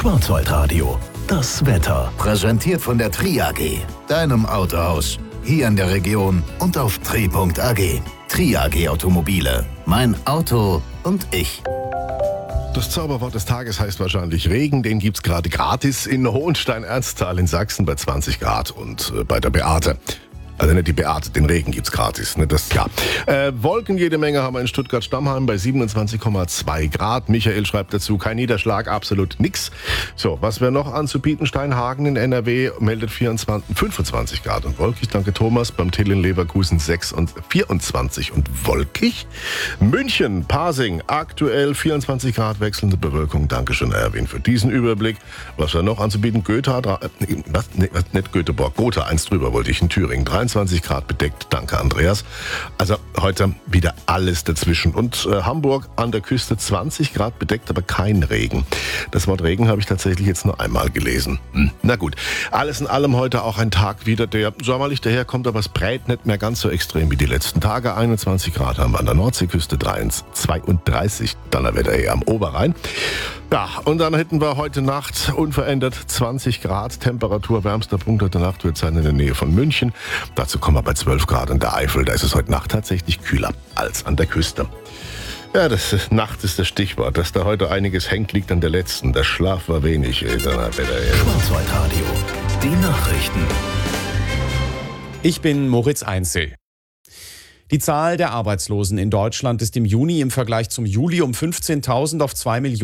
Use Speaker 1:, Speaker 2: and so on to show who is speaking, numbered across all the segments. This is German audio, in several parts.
Speaker 1: Schwarzwaldradio. Das Wetter.
Speaker 2: Präsentiert von der Tri AG, deinem Autohaus. Hier in der Region und auf tri.ag. Tri AG Automobile. Mein Auto und ich.
Speaker 3: Das Zauberwort des Tages heißt wahrscheinlich Regen. Den gibt's gerade gratis in Hohenstein-Ernsthal in Sachsen bei 20 Grad und bei der Beate. Also nicht die Beate, den Regen gibt's gratis. Ne? Das, ja. Wolken jede Menge haben wir in Stuttgart-Stammheim bei 27,2 Grad. Michael schreibt dazu, kein Niederschlag, absolut nix. So, was wir noch anzubieten? Steinhagen in NRW meldet 25 Grad und wolkig. Danke Thomas. Beim Till in Leverkusen 24 und wolkig. München, Pasing, aktuell 24 Grad, wechselnde Bewölkung. Dankeschön, Erwin, für diesen Überblick. Was wir noch anzubieten? Gotha, nicht Göteborg, Gotha, eins drüber wollte ich, in Thüringen. 23 Grad bedeckt, danke Andreas. Also heute wieder alles dazwischen. Und Hamburg an der Küste 20 Grad bedeckt, aber kein Regen. Das Wort Regen habe ich tatsächlich jetzt nur einmal gelesen. Na gut, alles in allem heute auch ein Tag wieder, der sommerlich daherkommt, aber es brät nicht mehr ganz so extrem wie die letzten Tage. 21 Grad haben wir an der Nordseeküste, 32 Donnerwetter hier am Oberrhein. Ja, und dann hätten wir heute Nacht unverändert 20 Grad Temperatur. Wärmster Punkt heute Nacht wird sein in der Nähe von München. Dazu kommen wir bei 12 Grad in der Eifel. Da ist es heute Nacht tatsächlich kühler als an der Küste. Ja, Nacht ist das Stichwort. Dass da heute einiges hängt, liegt an der letzten. Der Schlaf war wenig.
Speaker 1: Schwarzwaldradio. Die Nachrichten.
Speaker 4: Ich bin Moritz Einzel. Die Zahl der Arbeitslosen in Deutschland ist im Juni im Vergleich zum Juli um 15.000 auf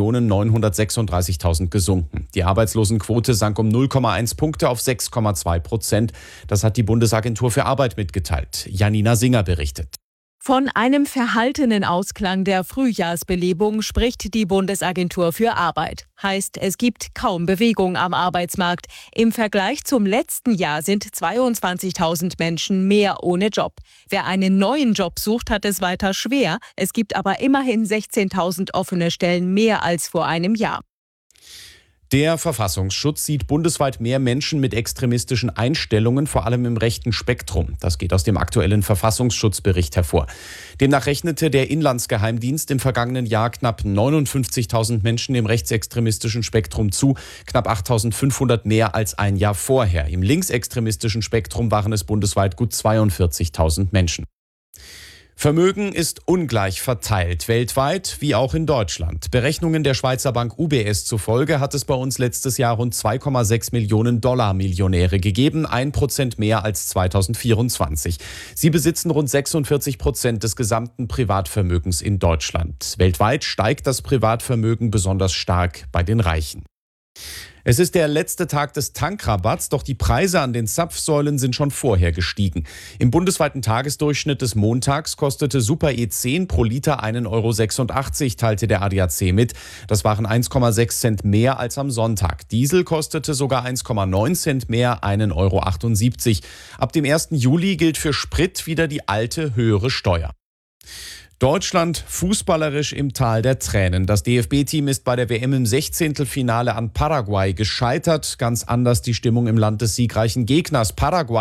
Speaker 4: 2.936.000 gesunken. Die Arbeitslosenquote sank um 0,1 Punkte auf 6,2%. Das hat die Bundesagentur für Arbeit mitgeteilt. Janina Singer berichtet.
Speaker 5: Von einem verhaltenen Ausklang der Frühjahrsbelebung spricht die Bundesagentur für Arbeit. Heißt, es gibt kaum Bewegung am Arbeitsmarkt. Im Vergleich zum letzten Jahr sind 22.000 Menschen mehr ohne Job. Wer einen neuen Job sucht, hat es weiter schwer. Es gibt aber immerhin 16.000 offene Stellen mehr als vor einem Jahr.
Speaker 4: Der Verfassungsschutz sieht bundesweit mehr Menschen mit extremistischen Einstellungen, vor allem im rechten Spektrum. Das geht aus dem aktuellen Verfassungsschutzbericht hervor. Demnach rechnete der Inlandsgeheimdienst im vergangenen Jahr knapp 59.000 Menschen im rechtsextremistischen Spektrum zu, knapp 8.500 mehr als ein Jahr vorher. Im linksextremistischen Spektrum waren es bundesweit gut 42.000 Menschen. Vermögen ist ungleich verteilt, weltweit wie auch in Deutschland. Berechnungen der Schweizer Bank UBS zufolge hat es bei uns letztes Jahr rund 2,6 Millionen Dollar-Millionäre gegeben, 1% mehr als 2024. Sie besitzen rund 46% des gesamten Privatvermögens in Deutschland. Weltweit steigt das Privatvermögen besonders stark bei den Reichen. Es ist der letzte Tag des Tankrabatts, doch die Preise an den Zapfsäulen sind schon vorher gestiegen. Im bundesweiten Tagesdurchschnitt des Montags kostete Super E10 pro Liter 1,86 €, teilte der ADAC mit. Das waren 1,6 Cent mehr als am Sonntag. Diesel kostete sogar 1,9 Cent mehr, 1,78 €. Ab dem 1. Juli gilt für Sprit wieder die alte höhere Steuer. Deutschland fußballerisch im Tal der Tränen. Das DFB-Team ist bei der WM im 16. Finale an Paraguay gescheitert. Ganz anders die Stimmung im Land des siegreichen Gegners. Paraguay